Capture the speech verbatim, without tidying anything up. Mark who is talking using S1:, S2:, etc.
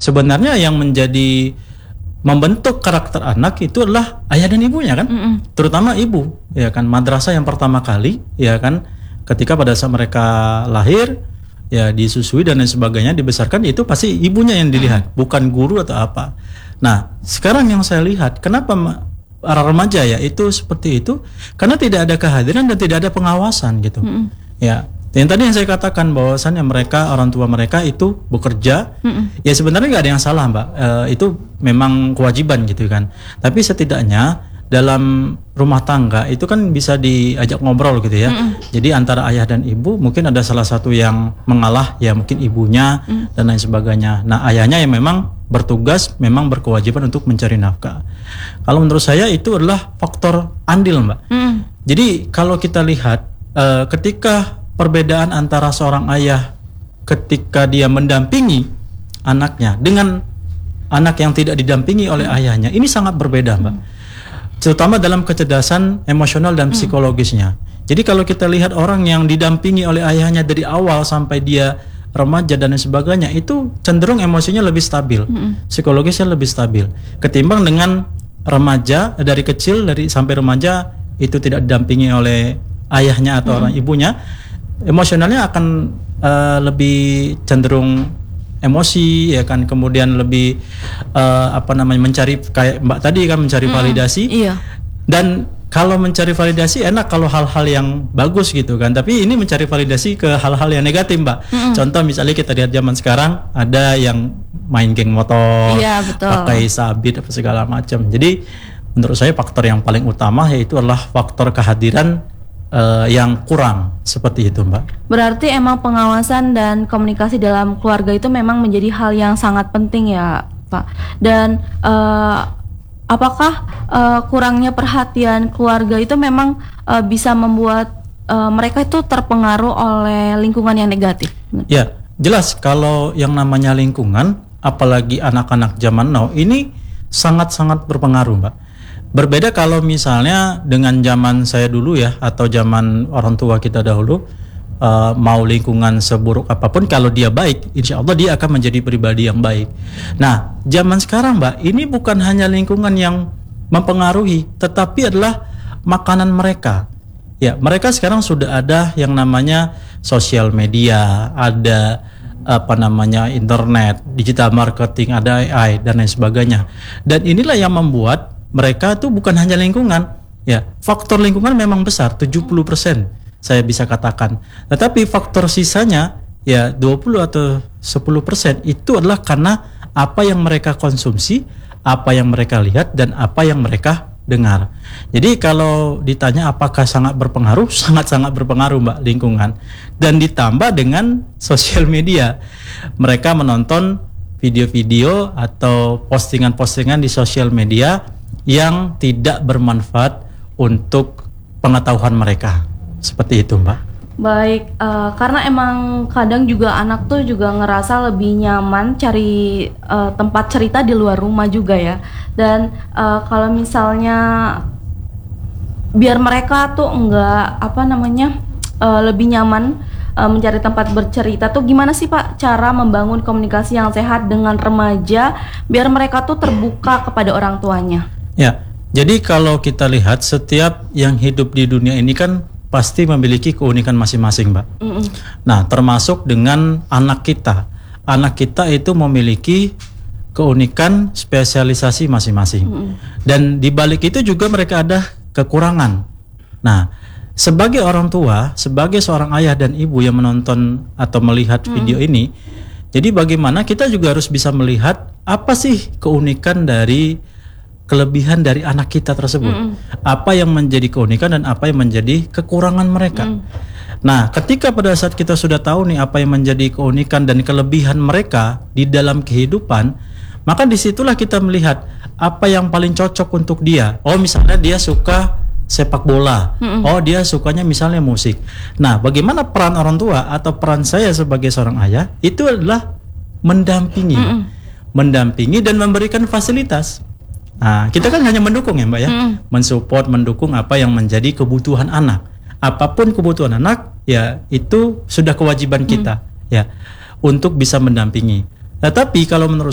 S1: sebenarnya yang menjadi membentuk karakter anak itu adalah ayah dan ibunya kan, mm-mm. terutama ibu, ya kan. Madrasah yang pertama kali, ya kan, ketika pada saat mereka lahir, ya disusui dan lain sebagainya, dibesarkan, itu pasti ibunya yang dilihat, mm. bukan guru atau apa. Nah, sekarang yang saya lihat, kenapa para remaja ya itu seperti itu, karena tidak ada kehadiran dan tidak ada pengawasan gitu, mm-mm. ya. Yang tadi yang saya katakan bahwasannya mereka, orang tua mereka itu bekerja, mm-mm. ya sebenarnya nggak ada yang salah Mbak, e, itu memang kewajiban gitu kan. Tapi setidaknya dalam rumah tangga itu kan bisa diajak ngobrol gitu ya. Mm-mm. Jadi antara ayah dan ibu mungkin ada salah satu yang mengalah, ya mungkin ibunya mm. dan lain sebagainya. Nah ayahnya yang memang bertugas, memang berkewajiban untuk mencari nafkah. Kalau menurut saya itu adalah faktor andil Mbak. Mm. Jadi kalau kita lihat e, ketika perbedaan antara seorang ayah ketika dia mendampingi anaknya dengan anak yang tidak didampingi oleh ayahnya, ini sangat berbeda Mbak, terutama dalam kecerdasan emosional dan psikologisnya. Jadi kalau kita lihat orang yang didampingi oleh ayahnya dari awal sampai dia remaja dan lain sebagainya, itu cenderung emosinya lebih stabil, psikologisnya lebih stabil, ketimbang dengan remaja dari kecil, dari sampai remaja itu tidak didampingi oleh ayahnya atau orang ibunya, emosionalnya akan uh, lebih cenderung emosi, ya kan, kemudian lebih uh, apa namanya mencari, kayak Mbak tadi kan, mencari mm, validasi. Iya. Dan kalau mencari validasi enak kalau hal-hal yang bagus gitu kan, tapi ini mencari validasi ke hal-hal yang negatif Mbak. Mm-mm. Contoh misalnya kita lihat zaman sekarang ada yang main geng motor, iya, pakai sabit apa segala macam. Jadi menurut saya faktor yang paling utama yaitu adalah faktor kehadiran Uh, yang kurang, seperti itu Mbak.
S2: Berarti emang pengawasan dan komunikasi dalam keluarga itu memang menjadi hal yang sangat penting ya Pak. Dan uh, apakah uh, kurangnya perhatian keluarga itu memang uh, bisa membuat uh, mereka itu terpengaruh oleh lingkungan yang negatif?
S1: Ya, jelas kalau yang namanya lingkungan, apalagi anak-anak zaman now, ini sangat-sangat berpengaruh Mbak. Berbeda kalau misalnya dengan zaman saya dulu ya, atau zaman orang tua kita dahulu, uh, mau lingkungan seburuk apapun, kalau dia baik, insya Allah dia akan menjadi pribadi yang baik. Nah, zaman sekarang Mbak, ini bukan hanya lingkungan yang mempengaruhi, tetapi adalah makanan mereka. Ya, mereka sekarang sudah ada yang namanya sosial media, ada apa namanya internet, digital marketing, ada A I dan lain sebagainya. Dan inilah yang membuat mereka tuh bukan hanya lingkungan, ya faktor lingkungan memang besar, tujuh puluh persen saya bisa katakan. Tetapi faktor sisanya ya dua puluh atau sepuluh persen itu adalah karena apa yang mereka konsumsi, apa yang mereka lihat, dan apa yang mereka dengar. Jadi kalau ditanya apakah sangat berpengaruh, sangat-sangat berpengaruh Mbak, lingkungan. Dan ditambah dengan sosial media, mereka menonton video-video atau postingan-postingan di sosial media yang tidak bermanfaat untuk pengetahuan mereka, seperti itu Mbak.
S2: Baik, uh, karena emang kadang juga anak tuh juga ngerasa lebih nyaman cari uh, tempat cerita di luar rumah juga ya. Dan uh, kalau misalnya biar mereka tuh enggak apa namanya uh, lebih nyaman uh, mencari tempat bercerita tuh, gimana sih Pak cara membangun komunikasi yang sehat dengan remaja biar mereka tuh terbuka kepada orang tuanya?
S1: Ya, jadi kalau kita lihat setiap yang hidup di dunia ini kan pasti memiliki keunikan masing-masing Mbak. Mm-mm. Nah, termasuk dengan anak kita. Anak kita itu memiliki keunikan spesialisasi masing-masing. Mm-mm. Dan di balik itu juga mereka ada kekurangan. Nah, sebagai orang tua, sebagai seorang ayah dan ibu yang menonton atau melihat mm. video ini, jadi bagaimana kita juga harus bisa melihat apa sih keunikan dari kelebihan dari anak kita tersebut, mm. apa yang menjadi keunikan dan apa yang menjadi kekurangan mereka. Mm. Nah, ketika pada saat kita sudah tahu nih apa yang menjadi keunikan dan kelebihan mereka di dalam kehidupan, maka disitulah kita melihat apa yang paling cocok untuk dia. Oh, misalnya dia suka sepak bola, mm. oh dia sukanya misalnya musik. Nah, bagaimana peran orang tua atau peran saya sebagai seorang ayah itu adalah mendampingi, mm. mendampingi dan memberikan fasilitas. Nah, kita kan hanya mendukung ya Mbak ya, mm. mensupport, mendukung apa yang menjadi kebutuhan anak. Apapun kebutuhan anak, ya itu sudah kewajiban kita, mm. ya, untuk bisa mendampingi. Tetapi kalau menurut